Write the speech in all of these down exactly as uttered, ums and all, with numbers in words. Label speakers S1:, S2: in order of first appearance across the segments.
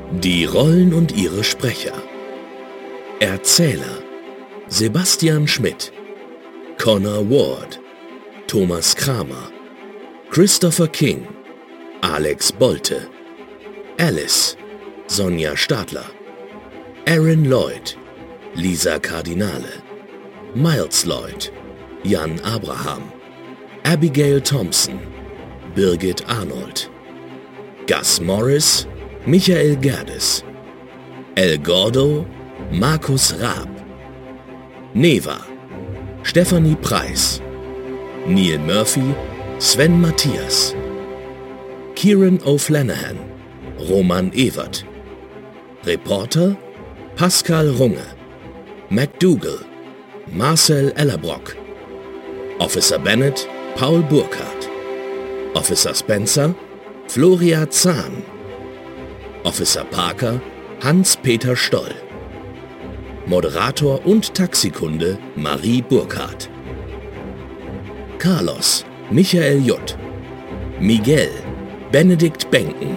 S1: Die Rollen und ihre Sprecher. Erzähler: Sebastian Schmidt, Connor Ward, Thomas Kramer, Christopher King, Alex Bolte, Alice, Sonja Stadler, Aaron Lloyd, Lisa Cardinale, Miles Lloyd, Jan Abraham, Abigail Thompson, Birgit Arnold, Gus Morris, Michael Gerdes, El Gordo, Markus Raab, Neva, Stephanie Preis, Neil Murphy, Sven Matthias, Kieran O'Flanahan, Roman Evert, Reporter Pascal Runge, MacDougall, Marcel Ellerbrock, Officer Bennett, Paul Burkhardt, Officer Spencer, Floria Zahn, Officer Parker, Hans-Peter Stoll, Moderator und Taxikunde Marie Burkhardt, Carlos, Michael Jutt, Miguel, Benedikt Benken,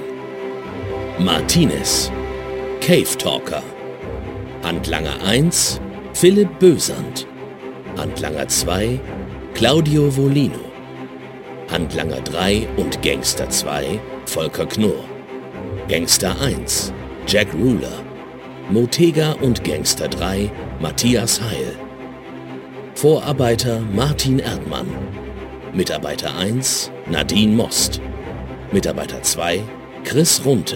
S1: Martinez, Cave Talker, Handlanger eins, Philipp Bösand, Handlanger zwei, Claudio Volino, Handlanger drei und Gangster zwei, Volker Knorr, Gangster eins, Jack Ruler, Motega und Gangster drei, Matthias Heil, Vorarbeiter Martin Erdmann, Mitarbeiter eins, Nadine Most, Mitarbeiter zwei, Chris Runte,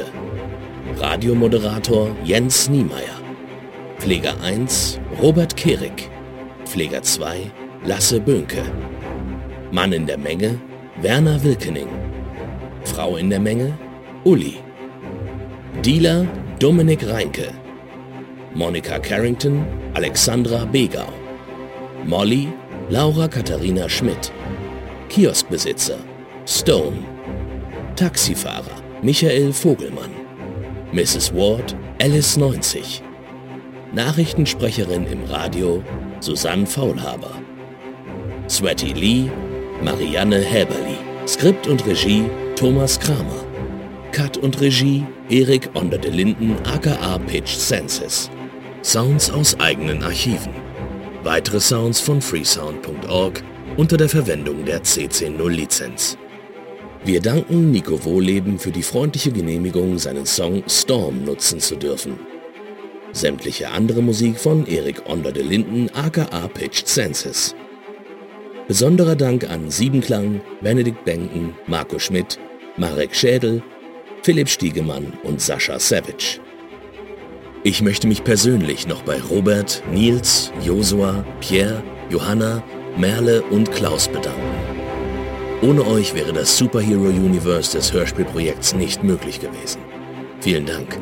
S1: Radiomoderator Jens Niemeyer, Pfleger eins, Robert Kehrig, Pfleger zwei, Lasse Böhnke, Mann in der Menge, Werner Wilkening, Frau in der Menge, Uli, Dealer Dominik Reinke, Monika Carrington, Alexandra Begau, Molly Laura Katharina Schmidt, Kioskbesitzer Stone, Taxifahrer Michael Vogelmann, Misses Ward Alice neunzig, Nachrichtensprecherin im Radio Susanne Faulhaber, Sweaty Lee Marianne Häberli, Skript und Regie Thomas Kramer, Cut und Regie Erik Onder de Linden aka Pitch Senses. Sounds aus eigenen Archiven. Weitere Sounds von freesound punkt org unter der Verwendung der C C null Lizenz. Wir danken Nico Wohleben für die freundliche Genehmigung, seinen Song Storm nutzen zu dürfen. Sämtliche andere Musik von Erik Onder de Linden aka Pitched Senses. Besonderer Dank an Siebenklang, Benedikt Benken, Marco Schmidt, Marek Schädel, Philipp Stiegemann und Sascha Savage. Ich möchte mich persönlich noch bei Robert, Nils, Josua, Pierre, Johanna, Merle und Klaus bedanken. Ohne euch wäre das Superhero Universe des Hörspielprojekts nicht möglich gewesen. Vielen Dank.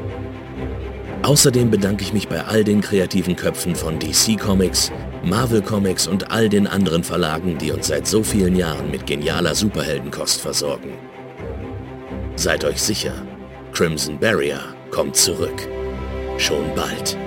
S1: Außerdem bedanke ich mich bei all den kreativen Köpfen von D C Comics, Marvel Comics und all den anderen Verlagen, die uns seit so vielen Jahren mit genialer Superheldenkost versorgen. Seid euch sicher, Crimson Barrier kommt zurück. Schon bald.